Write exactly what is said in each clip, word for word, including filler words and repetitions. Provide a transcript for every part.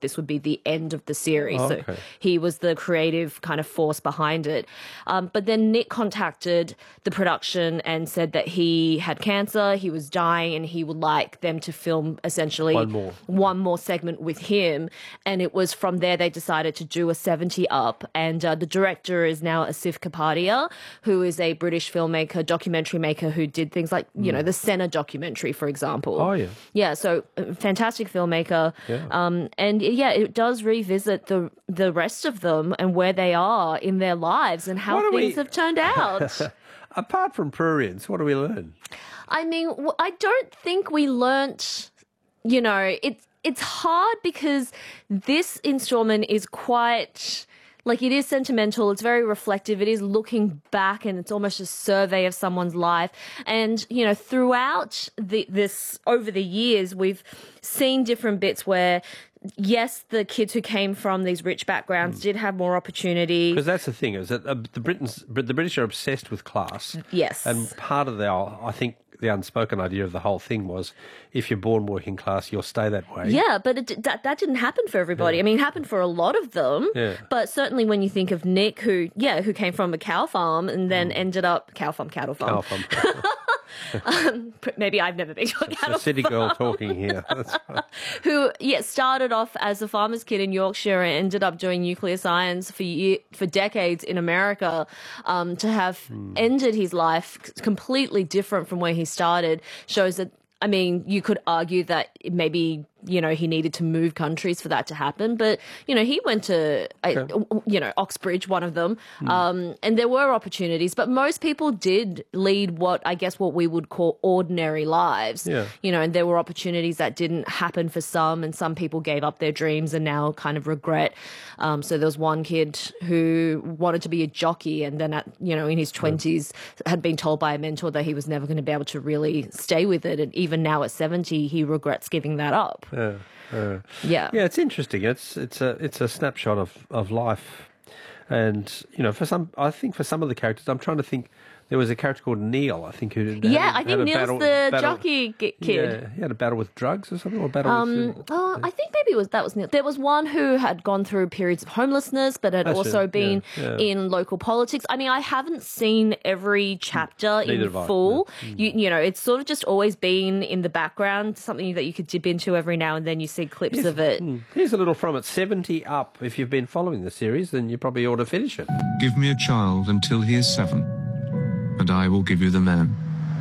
this would be the end of the series. Oh, so okay. he was the creative kind of force behind it. Um, but then Nick contacted the production and said that he had cancer, he was dying, and he would like them to film essentially One more. one more segment with him. And it was from there they decided to do a seventy up. And uh, the director is now Asif Kapadia, who is a British filmmaker, documentary maker who did things like, you know, the Senna documentary, for example. Oh, yeah. Yeah, so uh, fantastic filmmaker. Yeah. Um, and yeah, it does revisit the the rest of them and where they are in their lives and how What do things we- have turned out. Apart from pruriens, what do we learn? I mean, w- I don't think we learnt, you know, it's it's hard because this installment is quite, like, it is sentimental, it's very reflective, it is looking back, and it's almost a survey of someone's life. And, you know, throughout the, this, over the years, we've seen different bits where, yes, the kids who came from these rich backgrounds did have more opportunity. Because that's the thing, is that uh, the Britons, the British are obsessed with class. Yes. And part of the, I think, the unspoken idea of the whole thing was, if you're born working class, you'll stay that way. Yeah, but it, that, that didn't happen for everybody. Yeah. I mean, it happened for a lot of them. Yeah. But certainly when you think of Nick, who, yeah, who came from a cow farm and then ended up, cow farm, cattle farm. Cow farm. um, maybe I've never been to a It's cattle a city farm. girl talking here. That's right. Who, yeah, started off as a farmer's kid in Yorkshire and ended up doing nuclear science for year, for decades in America. Um, to have Hmm. ended his life completely different from where he started shows that, I mean, you could argue that maybe, you know, he needed to move countries for that to happen. But, you know, he went to, Okay. uh, you know, Oxbridge, one of them. Um, and there were opportunities. But most people did lead what, I guess, what we would call ordinary lives. Yeah. You know, and there were opportunities that didn't happen for some. And some people gave up their dreams and now kind of regret. Um, so there was one kid who wanted to be a jockey and then, at, you know, in his twenties had been told by a mentor that he was never going to be able to really stay with it. And even now at seventy, he regrets giving that up. Yeah, yeah. Yeah. Yeah, it's interesting. It's it's a it's a snapshot of, of life, and you know, for some, I think for some of the characters, I'm trying to think. There was a character called Neil, I think, who had, Yeah, had I a think Neil's battle- the battle- jockey g- kid. Yeah, he had a battle with drugs or something, or battle Um, with. oh, I think maybe it was that was Neil. There was one who had gone through periods of homelessness, but had That's also it, been yeah, yeah. in local politics. I mean, I haven't seen every chapter Neither in have I, full. yeah. Mm. You, you know, it's sort of just always been in the background, something that you could dip into every now and then. You see clips Here's- of it. hmm, Here's a little from it. seventy up. If you've been following the series, then you probably ought to finish it. Give me a child until he is seven, and I will give you the man.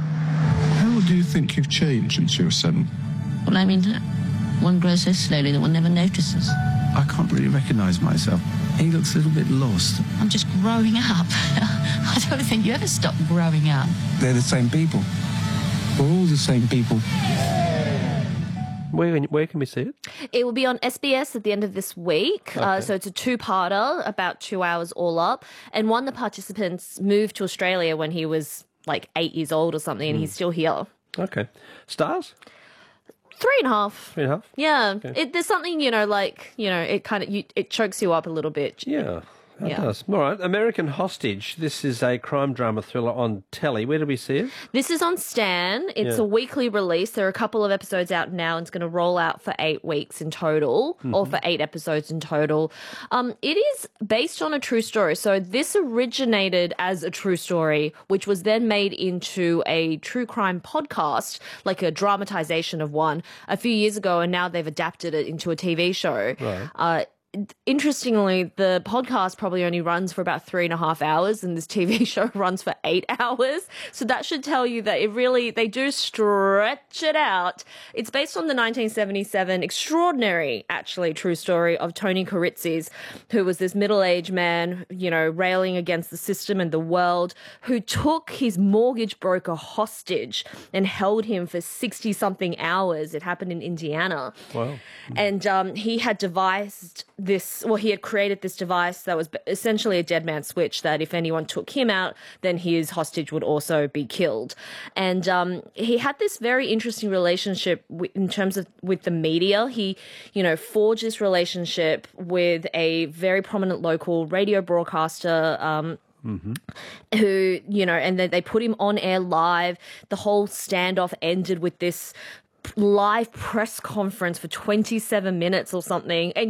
How do you think you've changed since you were seven? Well, I mean, one grows so slowly that one never notices. I can't really recognise myself. He looks a little bit lost. I'm just growing up. I don't think you ever stop growing up. They're the same people. We're all the same people. Where where can we see it? It will be on S B S at the end of this week. Uh, so it's a two-parter, about two hours all up. And one of the participants moved to Australia when he was like eight years old or something, and he's still here. Okay, stars Three and a half. three and a half. Yeah, it, there's something, you know, like, you know, it kind of, you, it chokes you up a little bit. Yeah. It Yeah. does. All right. American Hostage. This is a crime drama thriller on telly. Where do we see it? This is on Stan. It's Yeah. a weekly release. There are a couple of episodes out now, and it's going to roll out for eight weeks in total, or for eight episodes in total. Um, it is based on a true story. So this originated as a true story, which was then made into a true crime podcast, like a dramatization of one, a few years ago, and now they've adapted it into a T V show. Right. Uh, Interestingly, the podcast probably only runs for about three and a half hours, and this T V show runs for eight hours. So that should tell you that it really, they do stretch it out. It's based on the nineteen seventy-seven extraordinary, actually, true story of Tony Karitzis, who was this middle-aged man, you know, railing against the system and the world, who took his mortgage broker hostage and held him for sixty-something hours. It happened in Indiana. Wow. And um, he had devised this, well, he had created this device that was essentially a dead man switch, that if anyone took him out, then his hostage would also be killed. And um, he had this very interesting relationship w- in terms of with the media. He, you know, forged this relationship with a very prominent local radio broadcaster, um, Mm-hmm. who, you know, and then they put him on air live. The whole standoff ended with this live press conference for twenty-seven minutes or something. And